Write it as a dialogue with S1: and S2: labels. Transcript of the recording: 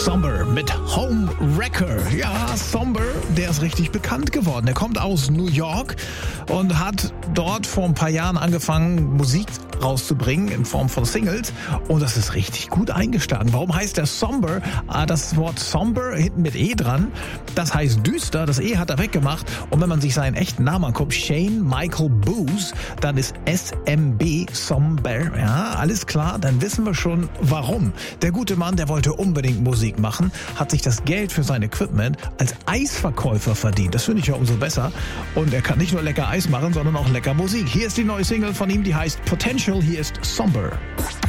S1: Somber mit Homewrecker. Ja, Somber, der ist richtig bekannt geworden. Der kommt aus New York und hat dort vor ein paar Jahren angefangen, Musik rauszubringen in Form von Singles. Und das ist richtig gut eingeschlagen. Warum heißt der Somber? Das Wort Somber hinten mit E dran, das heißt düster. Das E hat er weggemacht. Und wenn man sich seinen echten Namen anguckt, Shane Michael Booth, dann ist SMB Somber. Ja, alles klar, dann wissen wir schon, warum. Der gute Mann, der wollte unbedingt Musik machen, hat sich das Geld für sein Equipment als Eisverkäufer verdient. Das finde ich ja umso besser. Und er kann nicht nur lecker Eis machen, sondern auch lecker Musik. Hier ist die neue Single von ihm, die heißt Potential. Hier ist Somber.